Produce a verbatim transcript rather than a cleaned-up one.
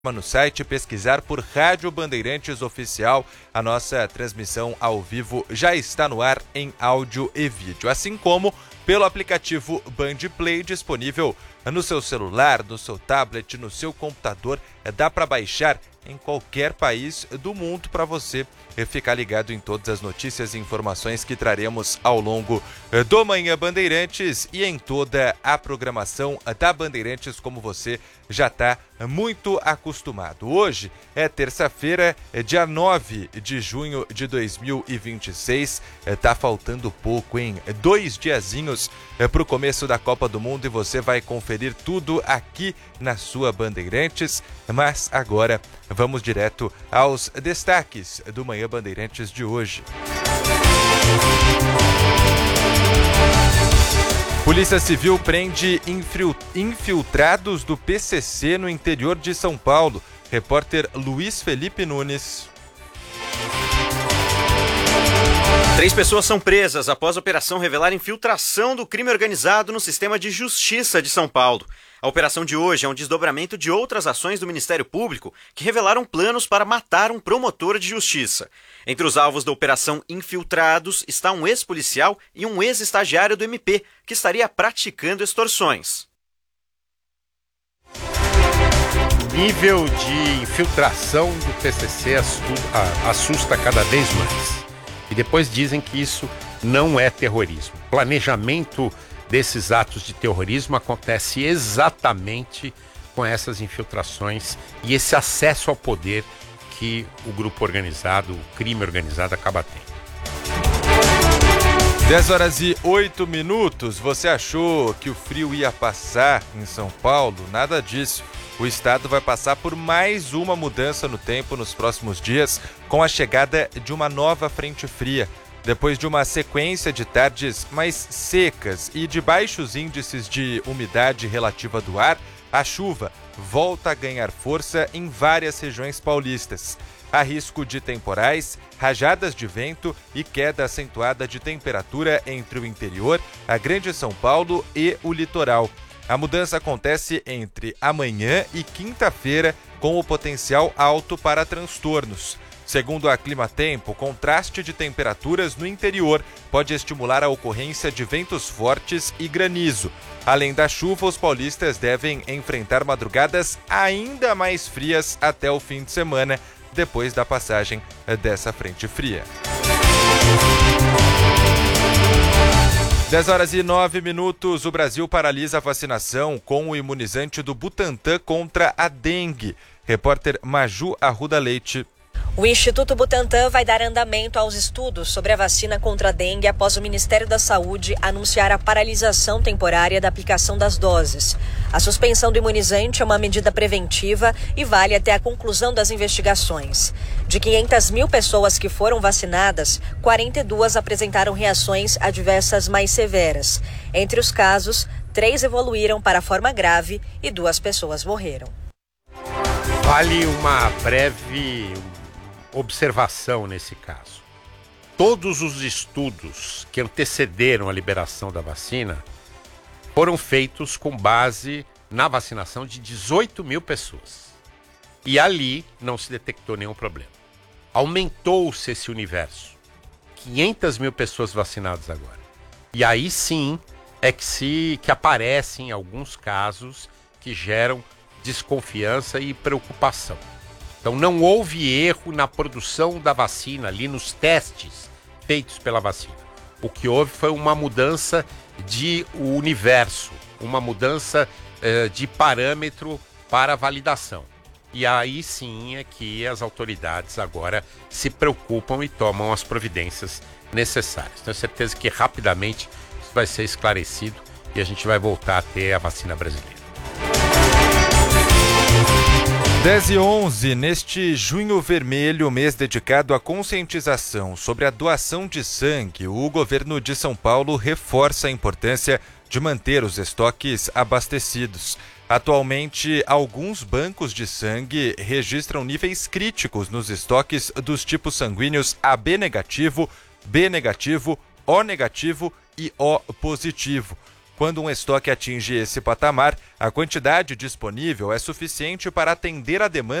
no site, pesquisar por Rádio Bandeirantes Oficial. A nossa transmissão ao vivo já está no ar em áudio e vídeo, assim como pelo aplicativo Band Play, disponível no seu celular, no seu tablet, no seu computador. Dá para baixar em qualquer país do mundo para você ficar ligado em todas as notícias e informações que traremos ao longo do Manhã Bandeirantes e em toda a programação da Bandeirantes, como você já está muito acostumado. Hoje é terça-feira, dia nove de junho de dois mil e vinte e seis. Tá faltando pouco, hein? Dois diazinhos para o começo da Copa do Mundo e você vai conferir tudo aqui na sua Bandeirantes. Mas agora vamos direto aos destaques do Manhã Bandeirantes de hoje. Polícia Civil prende infiltrados do P C C no interior de São Paulo. Repórter Luiz Felipe Nunes. Três pessoas são presas após a operação revelar infiltração do crime organizado no sistema de justiça de São Paulo. A operação de hoje é um desdobramento de outras ações do Ministério Público que revelaram planos para matar um promotor de justiça. Entre os alvos da operação Infiltrados está um ex-policial e um ex-estagiário do M P, que estaria praticando extorsões. O nível de infiltração do P C C assusta cada vez mais. E depois dizem que isso não é terrorismo. O planejamento desses atos de terrorismo acontece exatamente com essas infiltrações e esse acesso ao poder que o grupo organizado, o crime organizado, acaba tendo. dez horas e oito minutos. Você achou que o frio ia passar em São Paulo? Nada disso. O estado vai passar por mais uma mudança no tempo nos próximos dias, com a chegada de uma nova frente fria. Depois de uma sequência de tardes mais secas e de baixos índices de umidade relativa do ar, a chuva volta a ganhar força em várias regiões paulistas. Há risco de temporais, rajadas de vento e queda acentuada de temperatura entre o interior, a Grande São Paulo e o litoral. A mudança acontece entre amanhã e quinta-feira, com o potencial alto para transtornos. Segundo a Climatempo, o contraste de temperaturas no interior pode estimular a ocorrência de ventos fortes e granizo. Além da chuva, os paulistas devem enfrentar madrugadas ainda mais frias até o fim de semana, depois da passagem dessa frente fria. dez horas e nove minutos, o Brasil paralisa a vacinação com o imunizante do Butantan contra a dengue. Repórter Maju Arruda Leite. O Instituto Butantan vai dar andamento aos estudos sobre a vacina contra a dengue após o Ministério da Saúde anunciar a paralisação temporária da aplicação das doses. A suspensão do imunizante é uma medida preventiva e vale até a conclusão das investigações. De quinhentas mil pessoas que foram vacinadas, quarenta e duas apresentaram reações adversas mais severas. Entre os casos, três evoluíram para a forma grave e duas pessoas morreram. Vale uma breve observação nesse caso. Todos os estudos que antecederam a liberação da vacina foram feitos com base na vacinação de dezoito mil pessoas. E ali não se detectou nenhum problema. Aumentou-se esse universo. quinhentas mil pessoas vacinadas agora. E aí sim é que, se, que aparecem alguns casos que geram desconfiança e preocupação. Então não houve erro na produção da vacina, ali nos testes feitos pela vacina. O que houve foi uma mudança de universo, uma mudança eh, de parâmetro para validação. E aí sim é que as autoridades agora se preocupam e tomam as providências necessárias. Tenho certeza que rapidamente isso vai ser esclarecido e a gente vai voltar a ter a vacina brasileira. dez e onze, neste Junho Vermelho, mês dedicado à conscientização sobre a doação de sangue, o governo de São Paulo reforça a importância de manter os estoques abastecidos. Atualmente, alguns bancos de sangue registram níveis críticos nos estoques dos tipos sanguíneos A B negativo, B negativo, O negativo e O positivo. Quando um estoque atinge esse patamar, a quantidade disponível é suficiente para atender a demanda